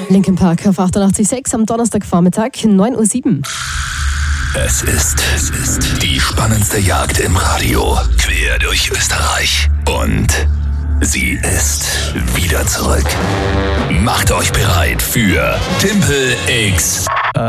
Linkin Park auf 88.6 am Donnerstagvormittag, 9.07 Uhr. Es ist die spannendste Jagd im Radio. Quer durch Österreich. Und sie ist wieder zurück. Macht euch bereit für Timpel X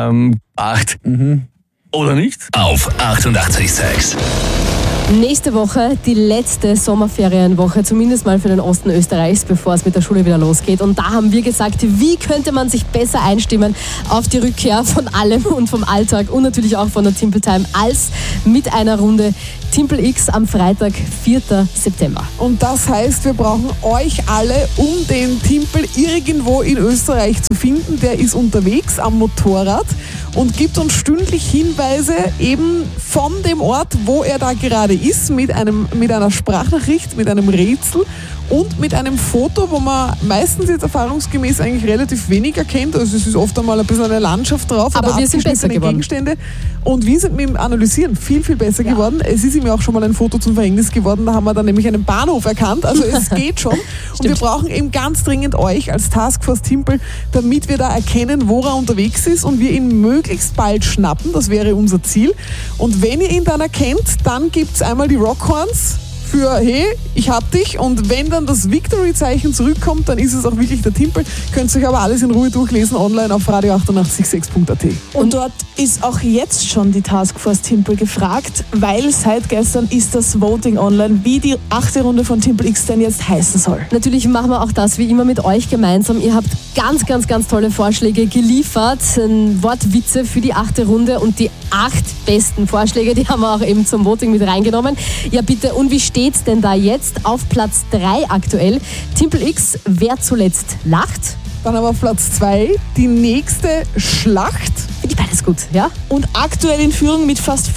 8. Oder nicht? Auf 88.6. Nächste Woche die letzte Sommerferienwoche, zumindest mal für den Osten Österreichs, bevor es mit der Schule wieder losgeht. Und da haben wir gesagt, wie könnte man sich besser einstimmen auf die Rückkehr von allem und vom Alltag und natürlich auch von der Timpel Time als mit einer Runde Timpel X am Freitag, 4. September. Und das heißt, wir brauchen euch alle, um den Timpel irgendwo in Österreich zu finden. Der ist unterwegs am Motorrad und gibt uns stündlich Hinweise eben von dem Ort, wo er da gerade ist, mit einer Sprachnachricht, mit einem Rätsel und mit einem Foto, wo man meistens jetzt erfahrungsgemäß eigentlich relativ wenig erkennt. Also es ist oft einmal ein bisschen eine Landschaft drauf. Aber wir sind besser geworden. Gegenstände. Und wir sind mit dem Analysieren viel, viel besser geworden. Es ist ihm ja auch schon mal ein Foto zum Verhängnis geworden. Da haben wir dann nämlich einen Bahnhof erkannt. Also es geht schon. Und wir brauchen eben ganz dringend euch als Taskforce Timpel, damit wir da erkennen, wo er unterwegs ist und wir ihn möglichst bald schnappen. Das wäre unser Ziel. Und wenn ihr ihn dann erkennt, dann gibt es einmal die Rockhorns für hey, ich hab dich, und wenn dann das Victory-Zeichen zurückkommt, dann ist es auch wirklich der Timpel. Könnt ihr euch aber alles in Ruhe durchlesen online auf radio886.at. Und dort ist auch jetzt schon die Taskforce Timpel gefragt, weil seit gestern ist das Voting online, wie die 8. Runde von Timpel X denn jetzt heißen soll. Natürlich machen wir auch das wie immer mit euch gemeinsam. Ihr habt ganz, ganz, ganz tolle Vorschläge geliefert, Wortwitze für die 8. Runde, und die 8 besten Vorschläge, die haben wir auch eben zum Voting mit reingenommen. Ja bitte, und wie steht's denn da jetzt? Auf Platz 3 aktuell Timpel X, wer zuletzt lacht. Dann haben wir auf Platz 2 die nächste Schlacht. Finde ich beides gut, ja? Und aktuell in Führung mit fast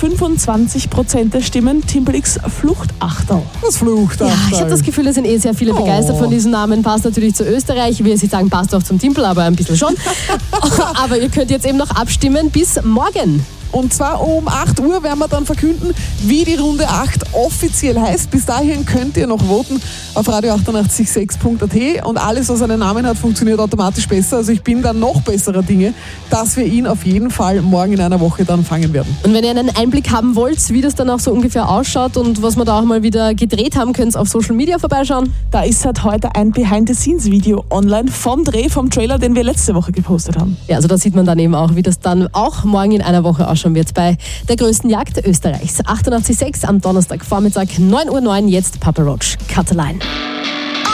25% der Stimmen Timpel X Fluchtachterl. Das Fluchtachterl. Ja, ich habe das Gefühl, es sind sehr viele begeistert von diesem Namen. Passt natürlich zu Österreich. Ich will jetzt nicht sagen, passt auch zum Timpel, aber ein bisschen schon. Aber ihr könnt jetzt eben noch abstimmen bis morgen. Und zwar um 8 Uhr werden wir dann verkünden, wie die Runde 8 offiziell heißt. Bis dahin könnt ihr noch voten auf radio886.at, und alles, was einen Namen hat, funktioniert automatisch besser. Also ich bin da noch besserer Dinge, dass wir ihn auf jeden Fall morgen in einer Woche dann fangen werden. Und wenn ihr einen Einblick haben wollt, wie das dann auch so ungefähr ausschaut und was wir da auch mal wieder gedreht haben, könnt ihr auf Social Media vorbeischauen. Da ist seit heute ein Behind-the-Scenes-Video online vom Dreh, vom Trailer, den wir letzte Woche gepostet haben. Ja, also da sieht man dann eben auch, wie das dann auch morgen in einer Woche ausschauen wird bei der größten Jagd Österreichs. 88.6 am Donnerstagvormittag, 9.09 Uhr, jetzt Papa Roach, Cut a Line.